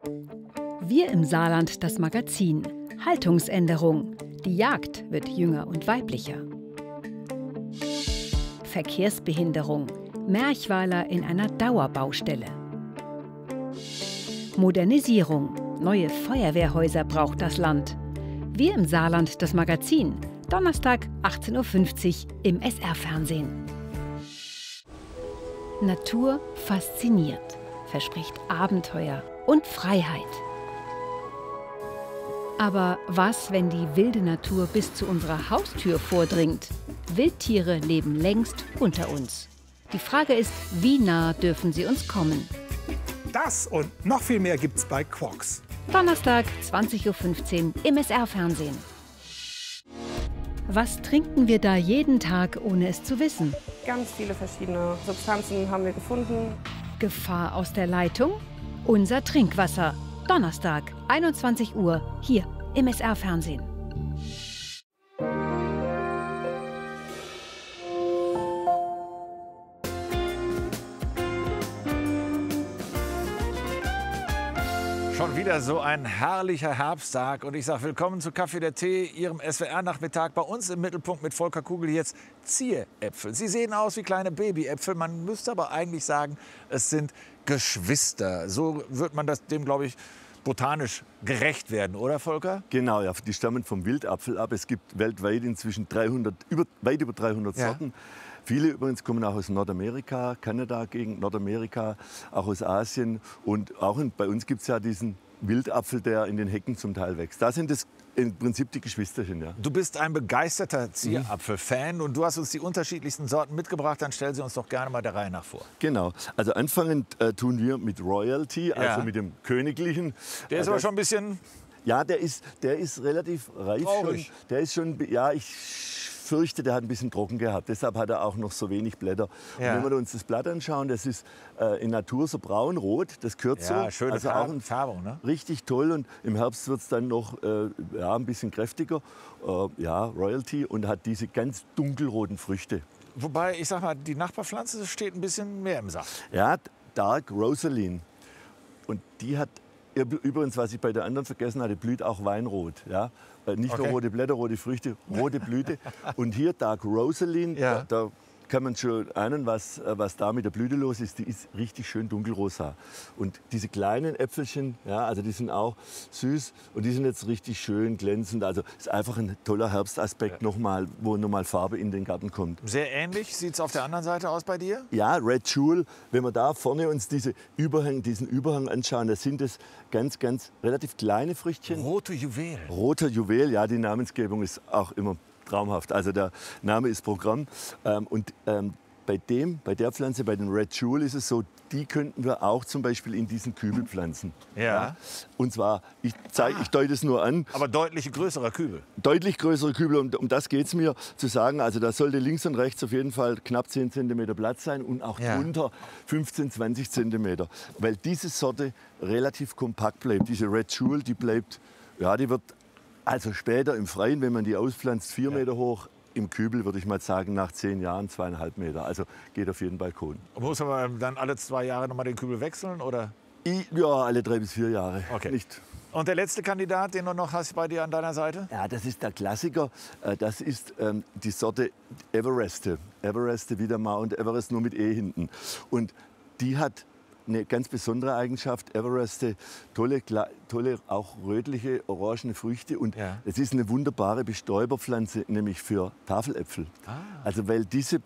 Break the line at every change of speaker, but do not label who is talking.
Wir im Saarland, das Magazin. Haltungsänderung. Die Jagd wird jünger und weiblicher. Verkehrsbehinderung. Merchweiler in einer Dauerbaustelle. Modernisierung. Neue Feuerwehrhäuser braucht das Land. Wir im Saarland, das Magazin. Donnerstag, 18:50 Uhr im SR-Fernsehen. Natur fasziniert, verspricht Abenteuer und Freiheit. Aber was, wenn die wilde Natur bis zu unserer Haustür vordringt? Wildtiere leben längst unter uns. Die Frage ist, wie nah dürfen sie uns kommen?
Das und noch viel mehr gibt's bei Quarks.
Donnerstag, 20:15 Uhr im SR-Fernsehen. Was trinken wir da jeden Tag, ohne es zu wissen?
Ganz viele verschiedene Substanzen haben wir gefunden.
Gefahr aus der Leitung? Unser Trinkwasser. Donnerstag, 21 Uhr, hier im SR-Fernsehen.
Schon wieder so ein herrlicher Herbsttag und ich sage willkommen zu Kaffee der Tee, Ihrem SWR-Nachmittag. Bei uns im Mittelpunkt mit Volker Kugel jetzt Zieräpfel. Sie sehen aus wie kleine Babyäpfel, man müsste aber eigentlich sagen, es sind Geschwister. So wird man dem, glaube ich, botanisch gerecht werden, oder Volker?
Genau, ja, die stammen vom Wildapfel ab. Es gibt weltweit inzwischen weit über 300 Sorten. Viele übrigens kommen auch aus Nordamerika, Kanada gegen Nordamerika, auch aus Asien. Und auch bei uns gibt es ja diesen Wildapfel, der in den Hecken zum Teil wächst. Da sind es im Prinzip die Geschwisterchen. Ja.
Du bist ein begeisterter Zierapfel-Fan und du hast uns die unterschiedlichsten Sorten mitgebracht. Dann stell sie uns doch gerne mal der Reihe nach vor.
Genau. Also anfangen tun wir mit Royalty, also mit dem Königlichen.
Der ist aber schon ein bisschen...
Ja, der ist relativ reif
traurig.
schon. Der ist schon, ja, ich fürchte, der hat ein bisschen trocken gehabt. Deshalb hat er auch noch so wenig Blätter.
Ja.
Und wenn wir uns das Blatt anschauen, das ist in Natur so braun-rot, das gehört so.
Ja, schöne
also auch
Färbung, ne?
Richtig toll. Und im Herbst wird es dann noch ein bisschen kräftiger. Royalty und hat diese ganz dunkelroten Früchte.
Wobei, ich sag mal, die Nachbarpflanze steht ein bisschen mehr im Saft.
Ja, Dark Rosaline. Und die hat übrigens, was ich bei der anderen vergessen hatte, blüht auch Weinrot. Ja? Nicht nur rote Blätter, rote Früchte, rote Blüte. Und hier Dark Rosaline, da kann man schon ahnen, was da mit der Blüte los ist. Die ist richtig schön dunkelrosa. Und diese kleinen Äpfelchen, ja, also die sind auch süß und die sind jetzt richtig schön glänzend. Also ist einfach ein toller Herbstaspekt nochmal, wo nochmal Farbe in den Garten kommt.
Sehr ähnlich sieht es auf der anderen Seite aus bei dir?
Ja, Red Jewel, wenn wir da vorne uns diesen Überhang anschauen, das sind es ganz relativ kleine Früchtchen.
Rote Juwel.
Roter Juwel, ja, die Namensgebung ist auch immer traumhaft. Also der Name ist Programm. Bei der Pflanze, bei den Red Jewel ist es so, die könnten wir auch zum Beispiel in diesen Kübel pflanzen.
Ja.
Und zwar, ich deute es nur an.
Aber deutlich größerer Kübel.
Deutlich größere Kübel. Und um das geht es mir zu sagen. Also da sollte links und rechts auf jeden Fall knapp 10 cm Platz sein und auch drunter 15, 20 cm. Weil diese Sorte relativ kompakt bleibt. Diese Red Jewel, die bleibt, ja, die wird also später im Freien, wenn man die auspflanzt, 4 Meter hoch. Im Kübel würde ich mal sagen, nach 10 Jahren 2,5 Meter. Also geht auf jeden Balkon.
Muss man dann alle 2 Jahre noch mal den Kübel wechseln, oder?
Ja, alle 3 bis 4 Jahre.
Okay.
Nicht.
Und der letzte Kandidat, den du noch hast bei dir an deiner Seite?
Ja, das ist der Klassiker. Das ist die Sorte Evereste. Evereste wie der Mount Everest, nur mit E hinten. Und die hat eine ganz besondere Eigenschaft, Evereste, tolle auch rötliche, orangene Früchte. Und es ist eine wunderbare Bestäuberpflanze, nämlich für Tafeläpfel. Also weil diese